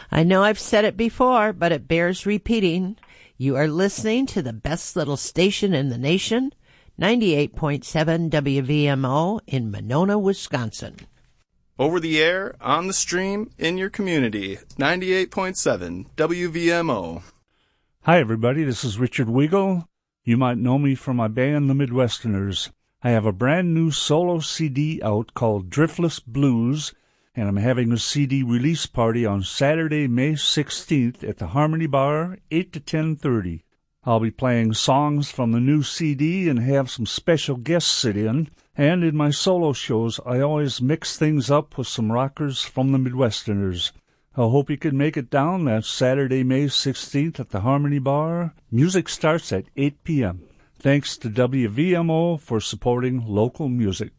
I know I've said it before, but it bears repeating. You are listening to the best little station in the nation, 98.7 WVMO in Monona, Wisconsin. Over the air, on the stream, in your community, 98.7 WVMO. Hi, everybody. This is Richard Weagle. You might know me from my band, The Midwesterners. I have a brand new solo CD out called Driftless Blues, and I'm having a CD release party on Saturday, May 16th at the Harmony Bar, 8 to 10:30. I'll be playing songs from the new CD and have some special guests sit in. And in my solo shows, I always mix things up with some rockers from the Midwesterners. I hope you can make it down. That's Saturday, May 16th at the Harmony Bar. Music starts at 8 p.m. Thanks to WVMO for supporting local music.